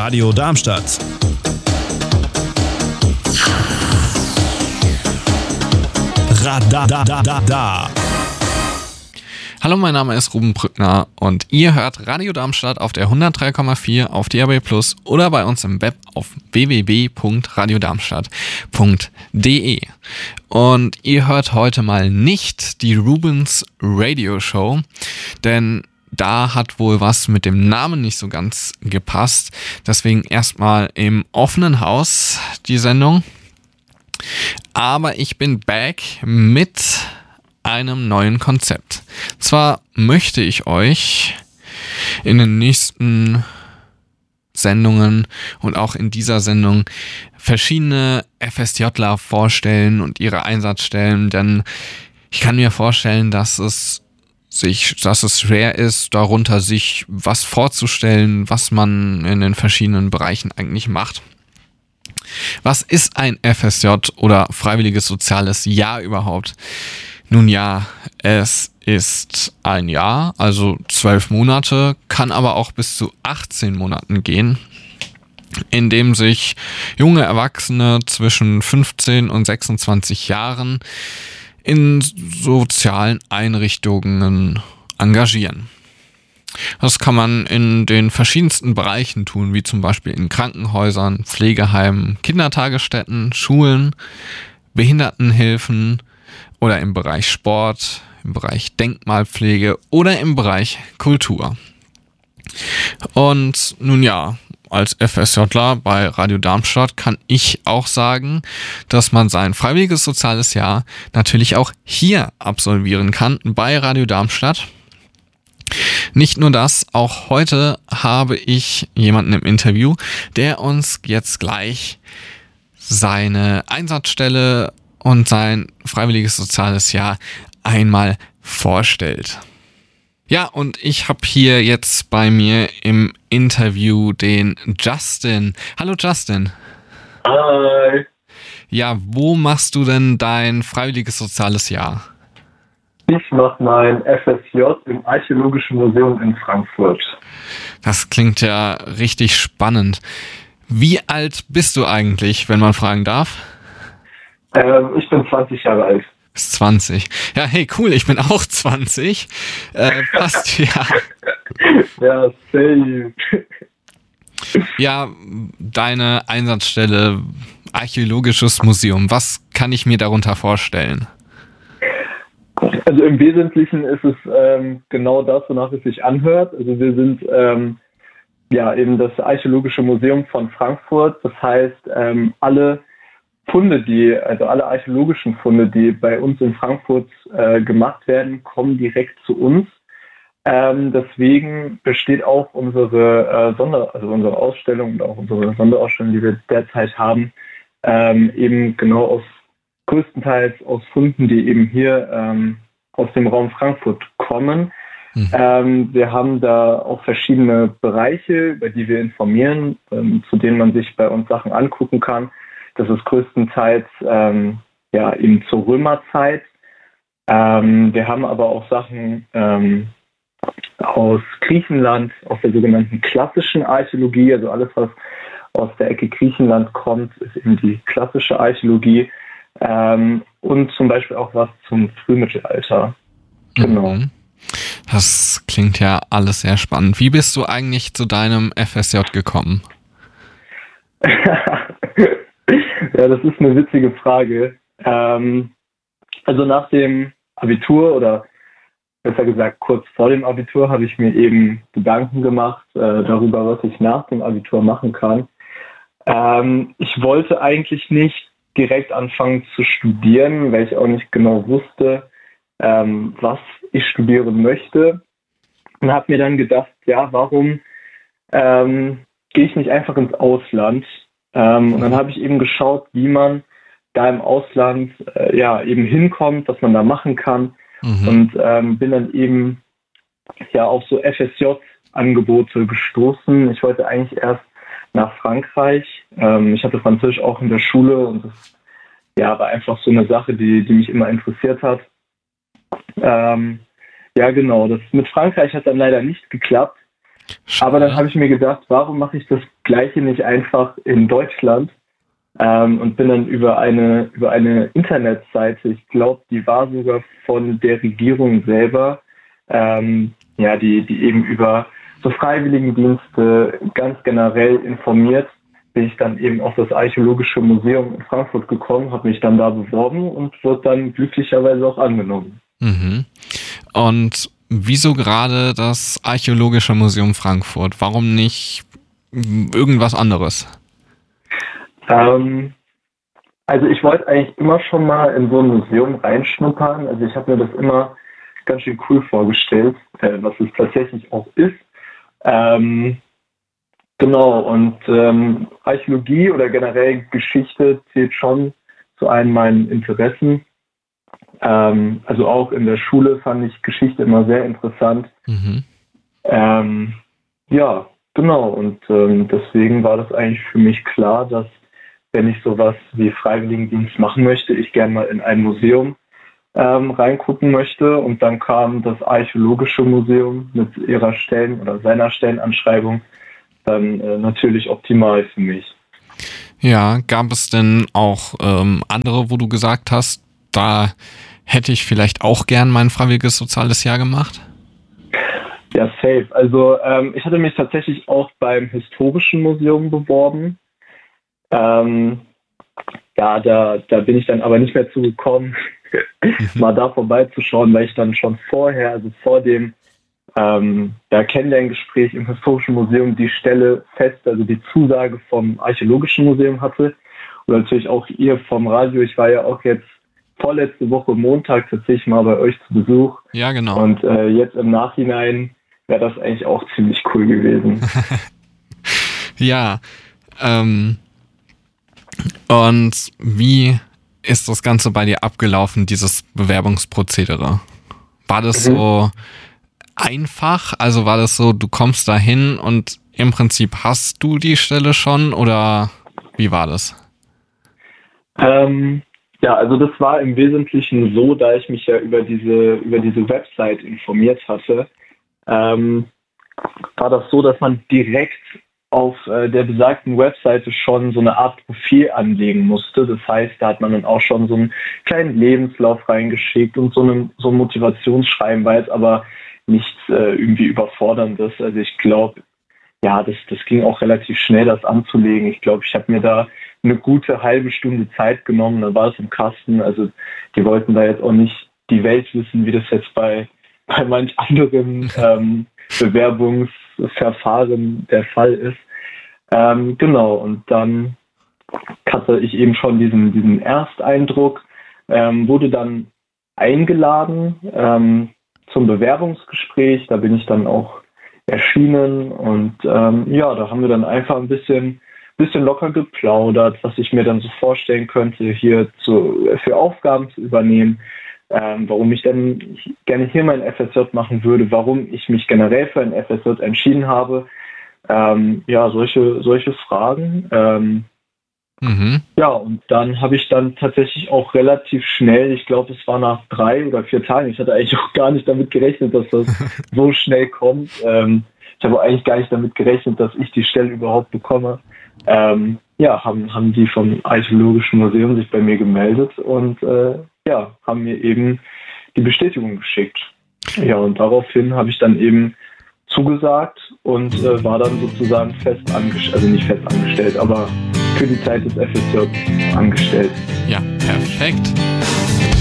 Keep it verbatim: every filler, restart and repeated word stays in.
Radio Darmstadt. Radadadada. Hallo, mein Name ist Ruben Brückner und ihr hört Radio Darmstadt auf der hundertdrei Komma vier auf D A B plus oder bei uns im Web auf w w w punkt radiodarmstadt punkt d e. Und ihr hört heute mal nicht die Rubens Radio Show, denn da hat wohl was mit dem Namen nicht so ganz gepasst. Deswegen erstmal im offenen Haus die Sendung. Aber ich bin back mit einem neuen Konzept. Zwar möchte ich euch in den nächsten Sendungen und auch in dieser Sendung verschiedene FSJler vorstellen und ihre Einsatzstellen, denn ich kann mir vorstellen, dass es sich, dass es schwer ist, darunter sich was vorzustellen, was man in den verschiedenen Bereichen eigentlich macht. Was ist ein F S J oder freiwilliges soziales Jahr überhaupt? Nun ja, es ist ein Jahr, also zwölf Monate, kann aber auch bis zu achtzehn Monaten gehen, in dem sich junge Erwachsene zwischen fünfzehn und sechsundzwanzig Jahren in sozialen Einrichtungen engagieren. Das kann man in den verschiedensten Bereichen tun, wie zum Beispiel in Krankenhäusern, Pflegeheimen, Kindertagesstätten, Schulen, Behindertenhilfen oder im Bereich Sport, im Bereich Denkmalpflege oder im Bereich Kultur. Und nun ja, als FSJler bei Radio Darmstadt kann ich auch sagen, dass man sein freiwilliges soziales Jahr natürlich auch hier absolvieren kann, bei Radio Darmstadt. Nicht nur das, auch heute habe ich jemanden im Interview, der uns jetzt gleich seine Einsatzstelle und sein freiwilliges soziales Jahr einmal vorstellt. Ja, und ich habe hier jetzt bei mir im Interview den Justin. Hallo Justin. Hi. Ja, wo machst du denn dein freiwilliges soziales Jahr? Ich mache mein F S J im Archäologischen Museum in Frankfurt. Das klingt ja richtig spannend. Wie alt bist du eigentlich, wenn man fragen darf? Ähm, ich bin zwanzig Jahre alt. Bist zwanzig. Ja, hey, cool, ich bin auch zwanzig. Äh, passt, ja. Ja, safe. Ja, deine Einsatzstelle, Archäologisches Museum, was kann ich mir darunter vorstellen? Also im Wesentlichen ist es ähm, genau das, wonach es sich anhört. Also wir sind ähm, ja eben das Archäologische Museum von Frankfurt. Das heißt, ähm, alle Funde, die, also alle archäologischen Funde, die bei uns in Frankfurt äh, gemacht werden, kommen direkt zu uns. Ähm, deswegen besteht auch unsere äh, Sonder, also unsere Ausstellung und auch unsere Sonderausstellung, die wir derzeit haben, ähm, eben genau aus größtenteils aus Funden, die eben hier ähm, aus dem Raum Frankfurt kommen. Mhm. Ähm, wir haben da auch verschiedene Bereiche, über die wir informieren, ähm, zu denen man sich bei uns Sachen angucken kann. Das ist größtenteils ähm, ja eben zur Römerzeit. Ähm, wir haben aber auch Sachen ähm, aus Griechenland, aus der sogenannten klassischen Archäologie. Also alles, was aus der Ecke Griechenland kommt, ist eben die klassische Archäologie. Ähm, und zum Beispiel auch was zum Frühmittelalter. Genau. Mhm. Das klingt ja alles sehr spannend. Wie bist du eigentlich zu deinem F S J gekommen? Ja, das ist eine witzige Frage. Ähm, also nach dem Abitur oder besser gesagt kurz vor dem Abitur habe ich mir eben Gedanken gemacht äh, darüber, was ich nach dem Abitur machen kann. Ähm, ich wollte eigentlich nicht direkt anfangen zu studieren, weil ich auch nicht genau wusste, ähm, was ich studieren möchte. Und habe mir dann gedacht, ja, warum ähm, gehe ich nicht einfach ins Ausland? Ähm, und dann habe ich eben geschaut, wie man da im Ausland äh, ja eben hinkommt, was man da machen kann. Mhm. Und ähm, bin dann eben ja auf so F S J-Angebote gestoßen. Ich wollte eigentlich erst nach Frankreich. Ähm, ich hatte Französisch auch in der Schule und das ja, war einfach so eine Sache, die, die mich immer interessiert hat. Ähm, ja, genau. Das mit Frankreich hat dann leider nicht geklappt. Schade. Aber dann habe ich mir gedacht, warum mache ich das Gleiche nicht einfach in Deutschland? Ähm, und bin dann über eine, über eine Internetseite, ich glaube, die war sogar von der Regierung selber, ähm, ja, die, die eben über so Freiwilligendienste ganz generell informiert, bin ich dann eben auf das Archäologische Museum in Frankfurt gekommen, habe mich dann da beworben und wurde dann glücklicherweise auch angenommen. Mhm. Und wieso gerade das Archäologische Museum Frankfurt? Warum nicht irgendwas anderes? Ähm, also ich wollte eigentlich immer schon mal in so ein Museum reinschnuppern. Also ich habe mir das immer ganz schön cool vorgestellt, äh, was es tatsächlich auch ist. Ähm, genau, und ähm, Archäologie oder generell Geschichte zählt schon zu einem meinen Interessen. Ähm, also auch in der Schule fand ich Geschichte immer sehr interessant. Mhm. Ähm, ja, genau, und ähm, deswegen war das eigentlich für mich klar, dass wenn ich sowas wie Freiwilligendienst machen möchte, ich gerne mal in ein Museum ähm, reingucken möchte. Und dann kam das Archäologische Museum mit ihrer Stellen- oder seiner Stellenanschreibung dann äh, natürlich optimal für mich. Ja, gab es denn auch ähm, andere, wo du gesagt hast, da hätte ich vielleicht auch gern mein freiwilliges soziales Jahr gemacht? Ja, safe. Also ähm, ich hatte mich tatsächlich auch beim Historischen Museum beworben. Ähm, ja, da, da bin ich dann aber nicht mehr zugekommen, mal da vorbeizuschauen, weil ich dann schon vorher, also vor dem ähm, ja, Kennenlerngespräch im Historischen Museum die Stelle fest, also die Zusage vom Archäologischen Museum hatte. Und natürlich auch ihr vom Radio. Ich war ja auch jetzt vorletzte Woche Montag tatsächlich mal bei euch zu Besuch. Ja, genau. Und äh, jetzt im Nachhinein wäre das eigentlich auch ziemlich cool gewesen. Ja, ähm, und wie ist das Ganze bei dir abgelaufen, dieses Bewerbungsprozedere? War das Mhm. so einfach? Also war das so, du kommst da hin und im Prinzip hast du die Stelle schon oder wie war das? Ähm, ja, also das war im Wesentlichen so, da ich mich ja über diese, über diese Website informiert hatte, ähm, war das so, dass man direkt auf äh, der besagten Webseite schon so eine Art Profil anlegen musste. Das heißt, da hat man dann auch schon so einen kleinen Lebenslauf reingeschickt und so, einen, so ein Motivationsschreiben, war jetzt aber nichts äh, irgendwie Überforderndes. Also ich glaube, ja, das, das ging auch relativ schnell, das anzulegen. Ich glaube, ich habe mir da eine gute halbe Stunde Zeit genommen, dann war es im Kasten. Also die wollten da jetzt auch nicht die Welt wissen, wie das jetzt bei, bei manch anderen ähm, Bewerbungsverfahren der Fall ist. Ähm, genau, und dann hatte ich eben schon diesen, diesen Ersteindruck, ähm, wurde dann eingeladen ähm, zum Bewerbungsgespräch. Da bin ich dann auch erschienen und ähm, ja, da haben wir dann einfach ein bisschen, bisschen locker geplaudert, was ich mir dann so vorstellen könnte, hier zu, für Aufgaben zu übernehmen. Ähm, warum ich denn gerne hier mein F S J machen würde, warum ich mich generell für ein F S J entschieden habe. Ähm, ja, solche, solche Fragen. Ähm, Mhm. ja, und dann habe ich dann tatsächlich auch relativ schnell, ich glaube, es war nach drei oder vier Tagen, ich hatte eigentlich auch gar nicht damit gerechnet, dass das so schnell kommt. Ähm, ich habe eigentlich gar nicht damit gerechnet, dass ich die Stelle überhaupt bekomme. Ähm, ja, haben, haben die vom Archäologischen Museum sich bei mir gemeldet und äh, ja, haben mir eben die Bestätigung geschickt. Ja, und daraufhin habe ich dann eben zugesagt und äh, war dann sozusagen fest angestellt, also nicht fest angestellt, aber für die Zeit des F S J angestellt. Ja, perfekt.